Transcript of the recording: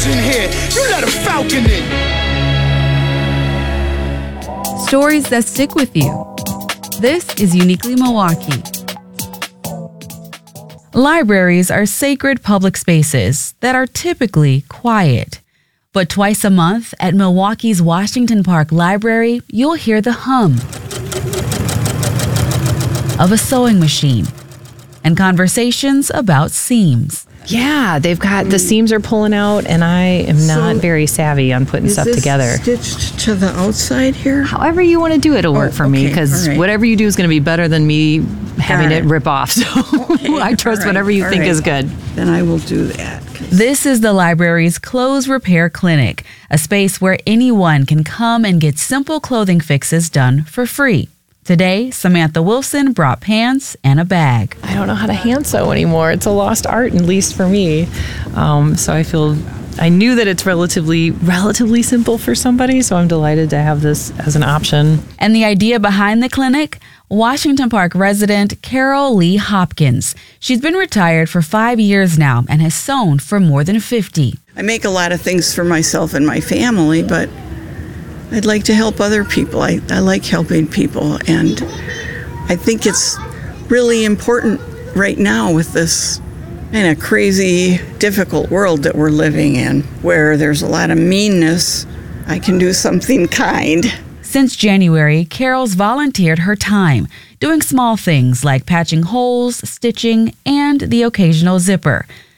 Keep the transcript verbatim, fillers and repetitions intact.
in here. You let a falcon in. Stories that stick with you. This is Uniquely Milwaukee. Libraries are sacred public spaces that are typically quiet. But twice a month at Milwaukee's Washington Park Library, you'll hear the hum of a sewing machine and conversations about seams. Yeah, they've got the seams are pulling out, and I am not So, very savvy on putting Is stuff this together. stitched to the outside here? However you want to do it, it'll work Oh, for me, okay, because all right. whatever you do is going to be better than me having Got it it. rip off. So Okay, I trust all right, whatever you all think right. is good. Then I will do that. 'cause- This is the library's Clothes Repair Clinic, a space where anyone can come and get simple clothing fixes done for free. Today, Samantha Wilson brought pants and a bag. I don't know how to hand sew anymore. It's a lost art, at least for me. Um, so I feel, I knew that it's relatively, relatively simple for somebody, so I'm delighted to have this as an option. And the idea behind the clinic? Washington Park resident Carol Lee Hopkins. She's been retired for five years now and has sewn for more than fifty. I make a lot of things for myself and my family, but I'd like to help other people. I, I like helping people, and I think it's really important right now with this kind of crazy, difficult world that we're living in, where there's a lot of meanness. I can do something kind. Since January, Carol's volunteered her time, doing small things like patching holes, stitching, and the occasional zipper.